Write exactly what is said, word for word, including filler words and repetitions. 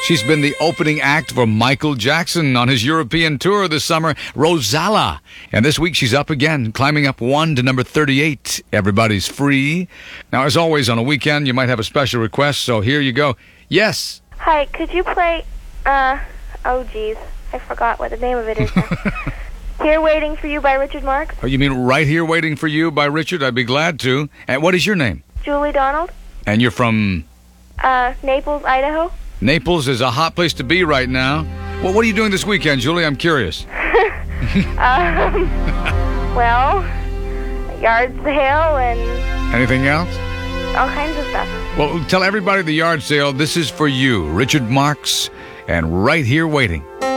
She's been the opening act for Michael Jackson on his European tour this summer, Rosala. And this week she's up again, climbing up one to number thirty-eight. Everybody's Free. Now, as always, on a weekend, you might have a special request, so here you go. Yes. Hi, could you play, uh, oh, geez, I forgot what the name of it is now. Here Waiting for You by Richard Marx. Oh, you mean Right Here Waiting for You by Richard? I'd be glad to. And what is your name? Julie Donald. And you're from? Uh, Naples, Idaho. Naples is a hot place to be right now. Well, what are you doing this weekend, Julie? I'm curious. um, well, yard sale and... Anything else? All kinds of stuff. Well, tell everybody at the yard sale, this is for you, Richard Marx, and Right Here Waiting.